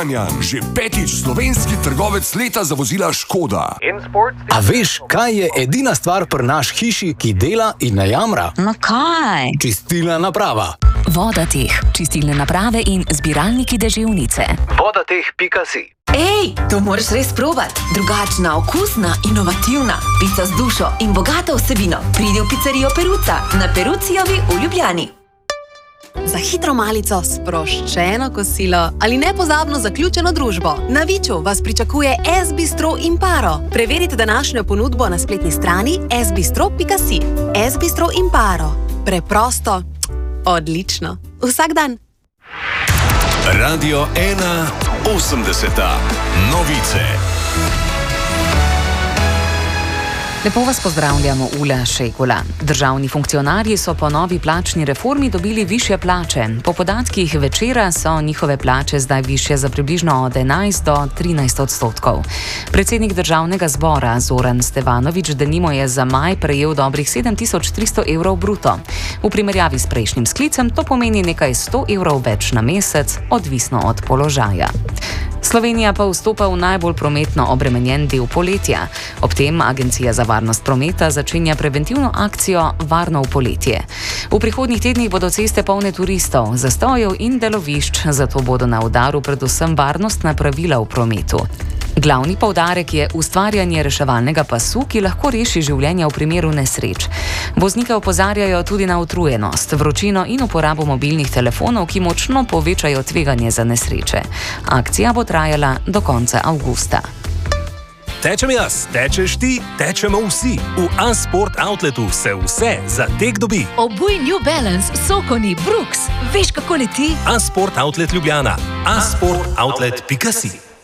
Kranjan, že 5. slovenski trgovec leta za vozila Škoda. A veš, kaj je edina stvar pri naš hiši, ki dela in ne jamra? No kaj? Čistilna naprava. Vodateh, čistilne naprave in zbiralniki deževnice. Vodateh.si. Ej, to moraš res probati. Drugačna, okusna, inovativna. Pica z dušo in bogato vsebino. Pridi v pizzerijo Peruca na Perucijovi v Ljubljani. Za hitro malico, sproščeno kosilo ali nepozabno zaključeno družbo. Na Viču vas pričakuje S-bistro Imparo. Preverite današnjo ponudbo na spletni strani sbistro.si. S-bistro Imparo. Preprosto, odlično. Vsak dan. Radio 1 80. Novice. Lepo vas pozdravljamo, Ula Šegula. Državni funkcionarji so po novi plačni reformi dobili višje plače. Po podatkih Večera so njihove plače zdaj višje za približno od 11 do 13%. Predsednik državnega zbora Zoran Stevanović denimo je za maj prejel dobrih 7300 evrov bruto. V primerjavi s prejšnjim sklicem to pomeni nekaj 100 evrov več na mesec, odvisno od položaja. Slovenija pa vstopa v najbolj prometno obremenjen del poletja. Ob tem Agencija za varnost prometa začenja preventivno akcijo Varno v poletje. V prihodnjih tednih bodo ceste polne turistov, zastojev in delovišč, zato bodo na udaru predvsem varnostna pravila v prometu. Glavni poudarek je ustvarjanje reševalnega pasu, ki lahko reši življenja v primeru nesreč. Voznike opozarjajo tudi na utrujenost, vročino in uporabo mobilnih telefonov, ki močno povečajo tveganje za nesreče. Akcija bo trajala do konca avgusta. Tečem jaz, tečeš ti, tečemo vsi. V A-Sport Outletu se vse za tek dobi. Obuj New Balance, Sokoni, Brooks. Veš, kako leti? A-Sport Outlet Ljubljana. A-Sportoutlet.si.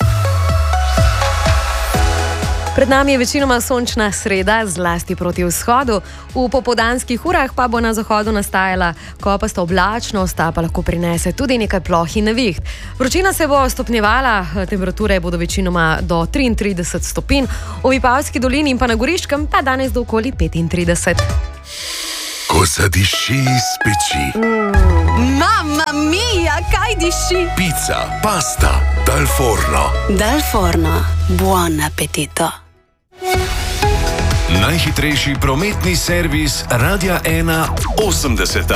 Pred nami je večinoma sončna sreda, zlasti proti vzhodu. V popoldanskih urah pa bo na zahodu nastajala kopasta oblačnost, ta pa lahko prinese tudi nekaj ploh in neviht. Vročina se bo stopnjevala, temperature bodo večinoma do 33 stopinj, v Vipavski dolini in pa na Goriškem pa danes do okoli 35. Ko zadiši iz peči. Mamma mia, kaj diši? Pica, pasta, dal forno. Dal forno, buon appetito. Najhitrejši prometni servis Radia 1 80.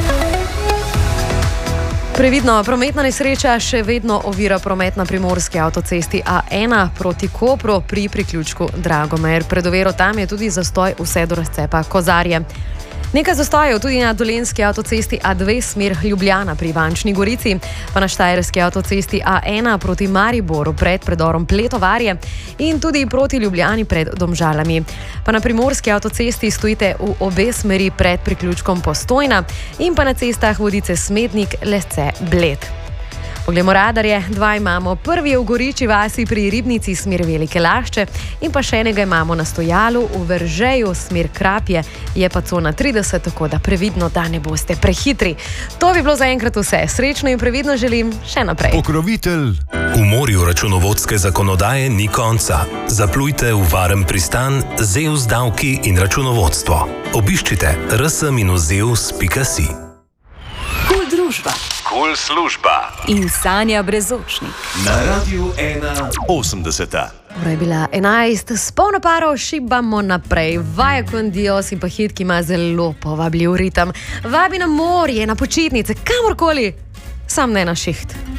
Previdno, prometna nesreča še vedno ovira promet na primorski avtocesti A1 proti Kopru pri priključku Dragomer. Pred oviro tam je tudi zastoj vse do razcepa Kozarje. Nekaj zastojev tudi na dolenjski avtocesti A2 smer Ljubljana pri Ivančni Gorici, pa na štajerski avtocesti A1 proti Mariboru pred predorom Pletovarje in tudi proti Ljubljani pred Domžalami. Pa na primorski avtocesti stojite v obe smeri pred priključkom Postojna in pa na cestah Vodice Smednik, Lesce, Bled. Poglejmo radarje, dva imamo. Prvi je v Goriči vasi pri Ribnici smer Velike Lašče in pa še enega imamo na Stojalu v Veržeju smer Krapje, je pa cona 30, tako da previdno, da ne boste prehitri. To bi bilo zaenkrat vse. Srečno in previdno želim še naprej. Pokrovitelj. V morju računovodske zakonodaje ni konca. Zaplujte v varen pristan Zeus davki in računovodstvo. Obiščite rs-zeus.si. Kul družba. Kul služba. In Sanja Brezočnik. Na Radiu 1 80. Ura je bila 11, s polno paro šibamo naprej. Vaja con Dios in pa hit, ki ima zelo povabljiv ritem. Vabi na morje, na počitnice, kamorkoli, sam ne na šiht.